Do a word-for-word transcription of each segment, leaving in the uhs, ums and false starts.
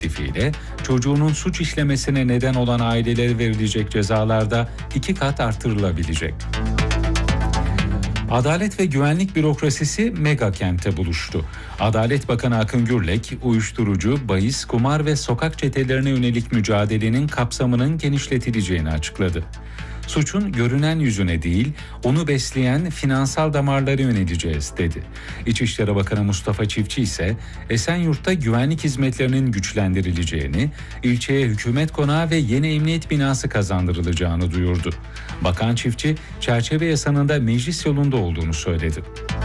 teklifiyle çocuğunun suç işlemesine neden olan ailelere verilecek cezalarda iki kat artırılabilecek. Adalet ve güvenlik bürokrasisi mega kentte buluştu. Adalet Bakanı Akın Gürlek, uyuşturucu, bahis, kumar ve sokak çetelerine yönelik mücadelenin kapsamının genişletileceğini açıkladı. Suçun görünen yüzüne değil, onu besleyen finansal damarlara yöneleceğiz dedi. İçişleri Bakanı Mustafa Çiftçi ise Esenyurt'ta güvenlik hizmetlerinin güçlendirileceğini, ilçeye hükümet konağı ve yeni emniyet binası kazandırılacağını duyurdu. Bakan Çiftçi, çerçeve yasanın da meclis yolunda olduğunu söyledi.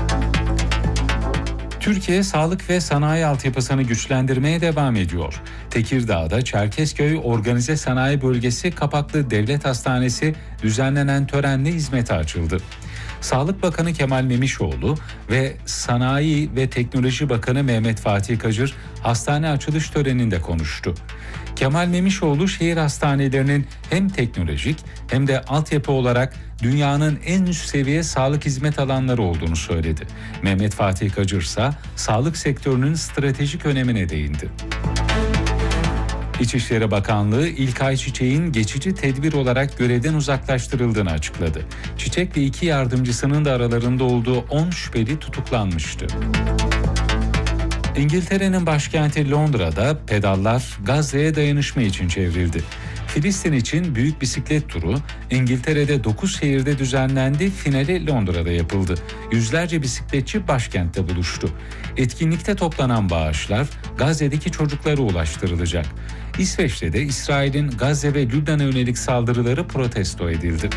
Türkiye sağlık ve sanayi altyapısını güçlendirmeye devam ediyor. Tekirdağ'da Çerkezköy Organize Sanayi Bölgesi Kapaklı Devlet Hastanesi düzenlenen törenle hizmete açıldı. Sağlık Bakanı Kemal Memişoğlu ve Sanayi ve Teknoloji Bakanı Mehmet Fatih Kacır hastane açılış töreninde konuştu. Kemal Memişoğlu şehir hastanelerinin hem teknolojik hem de altyapı olarak dünyanın en üst seviye sağlık hizmet alanları olduğunu söyledi. Mehmet Fatih Kacır ise sağlık sektörünün stratejik önemine değindi. İçişleri Bakanlığı İlkay Çiçek'in geçici tedbir olarak görevden uzaklaştırıldığını açıkladı. Çiçek ve iki yardımcısının da aralarında olduğu on şüpheli tutuklanmıştı. İngiltere'nin başkenti Londra'da pedallar Gazze'ye dayanışma için çevrildi. Filistin için büyük bisiklet turu İngiltere'de dokuz şehirde düzenlendi, finali Londra'da yapıldı. Yüzlerce bisikletçi başkentte buluştu. Etkinlikte toplanan bağışlar Gazze'deki çocuklara ulaştırılacak. İsveç'te de İsrail'in Gazze ve Lübnan'a yönelik saldırıları protesto edildi.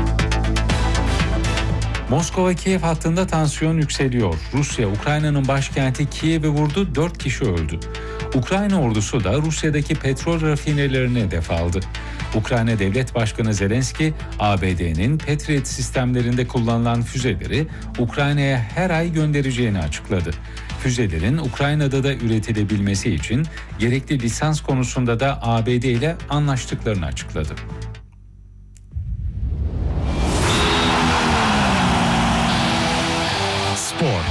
Moskova-Kiev hattında tansiyon yükseliyor. Rusya, Ukrayna'nın başkenti Kiev'i vurdu, dört kişi öldü. Ukrayna ordusu da Rusya'daki petrol rafinerilerine hedef aldı. Ukrayna Devlet Başkanı Zelenski, A B D'nin Patriot sistemlerinde kullanılan füzeleri Ukrayna'ya her ay göndereceğini açıkladı. Füzelerin Ukrayna'da da üretilebilmesi için gerekli lisans konusunda da A B D ile anlaştıklarını açıkladı. Spor.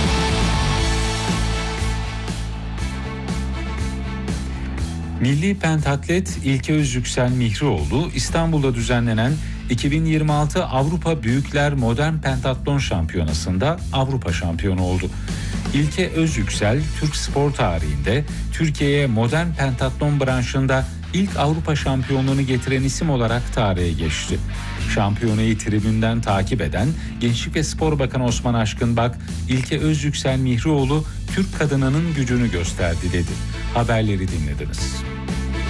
Milli pentatlet İlke Özyüksel Mihrioğlu İstanbul'da düzenlenen iki bin yirmi altı Avrupa Büyükler Modern Pentatlon Şampiyonası'nda Avrupa şampiyonu oldu. İlke Özyüksel, Türk spor tarihinde Türkiye'ye modern pentatlon branşında ilk Avrupa şampiyonluğunu getiren isim olarak tarihe geçti. Şampiyonayı tribünden takip eden Gençlik ve Spor Bakanı Osman Aşkınbak, İlke Özyüksel Mihrioğlu Türk kadınının gücünü gösterdi dedi. Haberleri dinlediniz.